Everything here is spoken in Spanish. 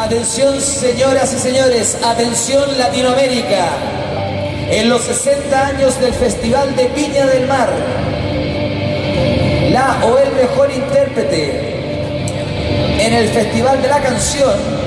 Atención, señoras y señores, atención Latinoamérica. En los 60 años del Festival de Viña del Mar, la o el mejor intérprete en el Festival de la Canción